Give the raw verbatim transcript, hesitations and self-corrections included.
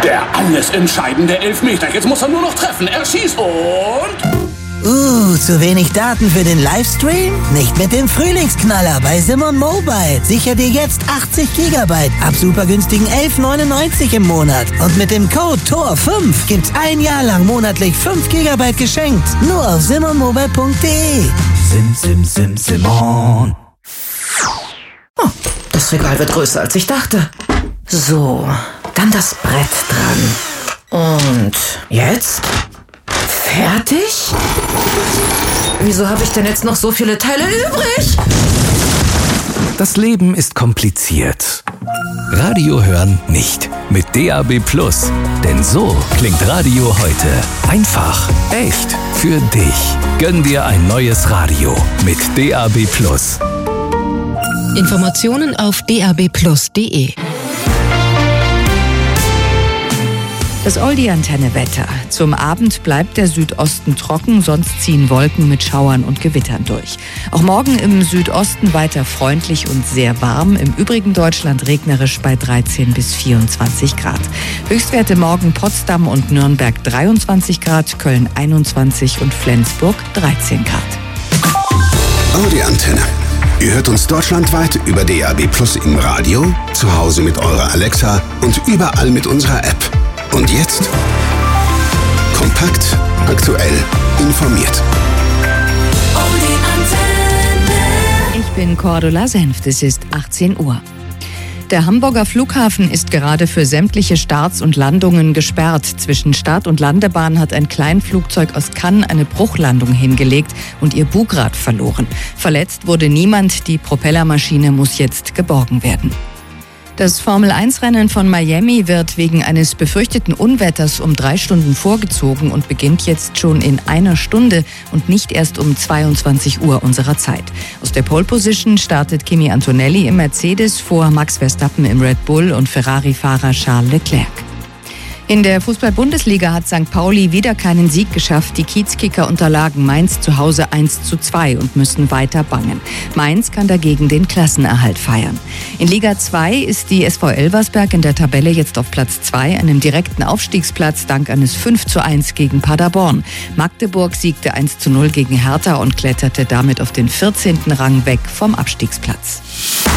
Der alles entscheidende Elfmeter. Jetzt muss er nur noch treffen. Er schießt und... Uh, zu wenig Daten für den Livestream? Nicht mit dem Frühlingsknaller bei Simon Mobile. Sicher dir jetzt achtzig Gigabyte ab super günstigen elf neunundneunzig im Monat. Und mit dem Code T O R fünf gibt's ein Jahr lang monatlich fünf Gigabyte geschenkt. Nur auf simon mobile punkt de. Sim, sim, sim, Simon. Oh, das Regal wird größer, als ich dachte. So, dann das Brett dran. Und jetzt? Fertig? Wieso habe ich denn jetzt noch so viele Teile übrig? Das Leben ist kompliziert. Radio hören nicht. Mit D A B Plus. Denn so klingt Radio heute. Einfach, echt, für dich. Gönn dir ein neues Radio mit D A B Plus. Informationen auf d a b plus punkt de. Das Oldie-Antenne-Wetter. Zum Abend bleibt der Südosten trocken, sonst ziehen Wolken mit Schauern und Gewittern durch. Auch morgen im Südosten weiter freundlich und sehr warm. Im übrigen Deutschland regnerisch bei dreizehn bis vierundzwanzig Grad. Höchstwerte morgen Potsdam und Nürnberg dreiundzwanzig Grad, Köln einundzwanzig und Flensburg dreizehn Grad. Audi-Antenne. Ihr hört uns deutschlandweit über D A B Plus im Radio, zu Hause mit eurer Alexa und überall mit unserer App. Und jetzt kompakt, aktuell, informiert. Ich bin Cordula Senft, es ist achtzehn Uhr. Der Hamburger Flughafen ist gerade für sämtliche Starts und Landungen gesperrt. Zwischen Start- und Landebahn hat ein Kleinflugzeug aus Cannes eine Bruchlandung hingelegt und ihr Bugrad verloren. Verletzt wurde niemand, die Propellermaschine muss jetzt geborgen werden. Das Formel eins Rennen von Miami wird wegen eines befürchteten Unwetters um drei Stunden vorgezogen und beginnt jetzt schon in einer Stunde und nicht erst um zweiundzwanzig Uhr unserer Zeit. Aus der Pole Position startet Kimi Antonelli im Mercedes vor Max Verstappen im Red Bull und Ferrari-Fahrer Charles Leclerc. In der Fußball-Bundesliga hat Sankt Pauli wieder keinen Sieg geschafft. Die Kiezkicker unterlagen Mainz zu Hause eins zu zwei und müssen weiter bangen. Mainz kann dagegen den Klassenerhalt feiern. In Liga zwei ist die S V Elversberg in der Tabelle jetzt auf Platz zwei, einem direkten Aufstiegsplatz dank eines fünf zu eins gegen Paderborn. Magdeburg siegte eins zu null gegen Hertha und kletterte damit auf den vierzehnten Rang weg vom Abstiegsplatz.